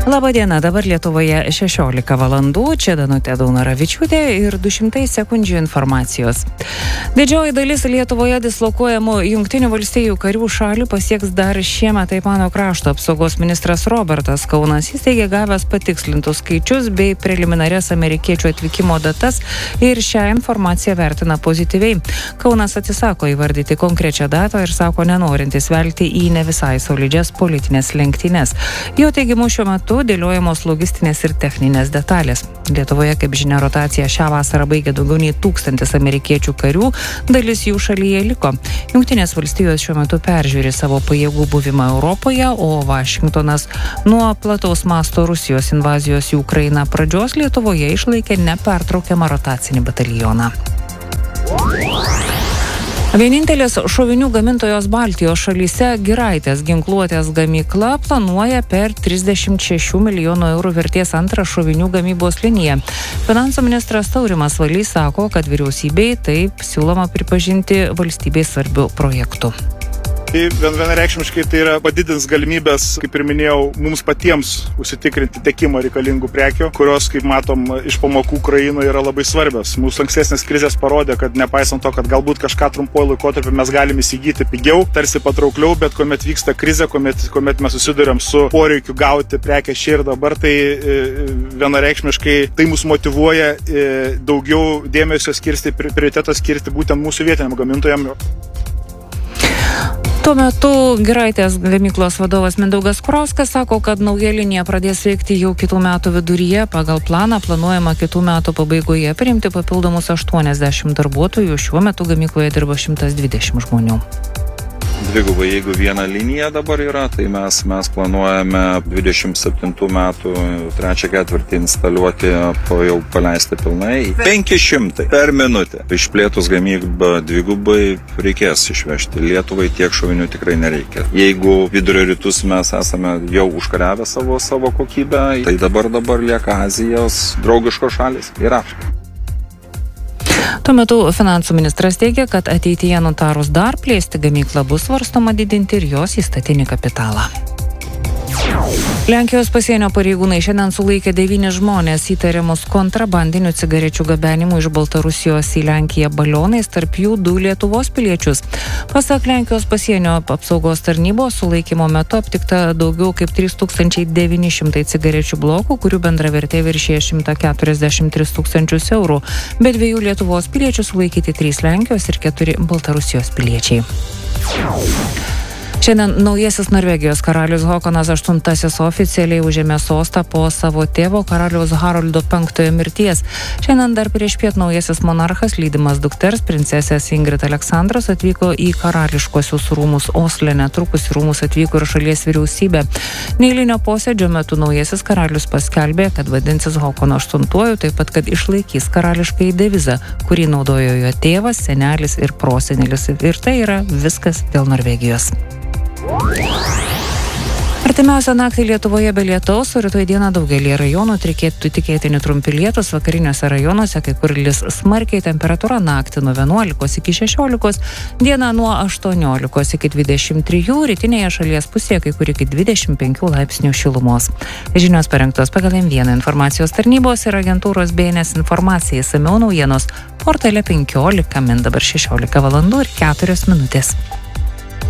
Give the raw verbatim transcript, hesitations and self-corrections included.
Labadiena, dabar Lietuvoje šešiolika valandų, čia Danutė Daunaravičiūtė ir du šimtai sekundžių informacijos. Didžioji dalis Lietuvoje dislokuojamų Jungtinių valstijų karių šalių pasieks dar šiemet, taip mano krašto apsaugos ministras Robertas Kaunas. Jis teigia gavęs patikslintus skaičius bei preliminarias amerikiečių atvykimo datas ir šią informaciją vertina pozityviai. Kaunas atsisako įvardyti konkrečią datą ir sako nenorintis velti į ne visai solidžias politinės lenktynės. Jo teigimu šiuo metu dėliojamos logistinės ir techninės detalės. Lietuvoje, kaip žinia, rotaciją šią vasarą baigė daugiau nei tūkstantis amerikiečių karių, dalis jų šalyje liko. Jungtinės valstijos šiuo metu peržiūri savo pajėgų buvimą Europoje, o Vašingtonas nuo plataus masto Rusijos invazijos į Ukrainą pradžios Lietuvoje išlaikė nepertraukiamą rotacinį batalioną. Vienintelės šovinių gamintojos Baltijos šalyse Giraitės ginkluotės gamykla planuoja per trisdešimt šešių milijonų eurų vertės antrą šovinių gamybos liniją. Finansų ministras Taurimas Valys sako, kad vyriausybei taip siūloma pripažinti valstybei svarbių projektų. Tai vienareikšmiškai tai yra padidins galimybės, kaip ir minėjau, mums patiems užsitikrinti tiekimą reikalingų prekių, kurios, kaip matom, iš pamokų Ukrainoje yra labai svarbios. Mūsų ankstesnės krizės parodė, kad nepaisant to, kad galbūt kažką trumpuoju laikotarpiu mes galime įsigyti pigiau, tarsi patraukliau, bet kuomet vyksta krizė, kuomet, kuomet mes susiduriam su poreikiu gauti prekę čia ir dabar, tai e, vienareikšmiškai tai mus motyvuoja e, daugiau dėmesio skirti, prioritetą skirti būtent mūsų vietiniam gamintojam. Tuo metu Giraitės gamyklos vadovas Mindaugas Kurauskas sako, kad nauja linija pradės veikti jau kitų metų viduryje. Pagal planą planuojama kitų metų pabaigoje priimti papildomus aštuoniasdešimt darbuotojų. Šiuo metu gamykloje dirba šimtas dvidešimt žmonių. Dvigubai, jeigu viena linija dabar yra, tai mes, mes planuojame dvidešimt septintų metų trečią ketvirtį instaliuoti, po jau paleisti pilnai. penki šimtai per minutę. Išplėtus gamybą dvigubai reikės išvežti. Lietuvai tiek šovinių tikrai nereikia. Jeigu vidurio rytus mes esame jau užkariavę savo, savo kokybę, tai dabar dabar lieka Azijos draugiškos šalis ir Afrika. Tuo metu finansų ministras teigia, kad ateityje nutarus dar plėsti gamyklą bus svarstoma didinti ir jos įstatinį kapitalą. Lenkijos pasienio pareigūnai šiandien sulaikė devynis žmonės įtariamus kontrabandinių cigarečių gabenimu iš Baltarusijos į Lenkiją balionais, tarp jų du Lietuvos piliečius. Pasak Lenkijos pasienio apsaugos tarnybos, sulaikymo metu aptikta daugiau kaip trys tūkstančiai devyni šimtai cigarečių blokų, kurių bendra vertė viršija šimtą keturiasdešimt tris tūkstančius eurų. Be dviejų Lietuvos piliečių sulaikyti trys Lenkijos ir keturi Baltarusijos piliečiai. Šiandien naujasis Norvegijos karalius Håkonas aštuntasis oficialiai užėmė sostą po savo tėvo karaliaus Haroldo penktojo mirties. Šiandien dar prieš piet naujasis monarchas, lydimas dukters princesės Ingrid Aleksandros, atvyko į karališkuosius rūmus Osle. Netrukus į rūmus atvyko ir šalies vyriausybė. Neeilinio posėdžio metu naujasis karalius paskelbė, kad vadinsis Håkonu aštuntuoju, taip pat, kad išlaikys karališkąjį devizą, kurį naudojo jo tėvas, senelis ir prosenelis. Ir tai yra viskas dėl Norvegijos. Artimiausią naktį Lietuvoje be lietaus, o rytoj dieną daugelį rajonų reikėtų tikėtini trumpi lietūs, vakariniuose rajonuose kai kur lis smarkiai, temperatūra naktį nuo vienuolikos iki šešiolikos, diena nuo aštuoniolikos iki dvidešimt trijų, rytinėje šalies pusėje kai kur iki dvidešimt penkių laipsnių šilumos. Žinios parengtos pagal M vieną informacijos tarnybos ir agentūros B N S informacija, išsamiau naujienos portale penkiolika min, dabar šešiolika valandų ir keturios minutės.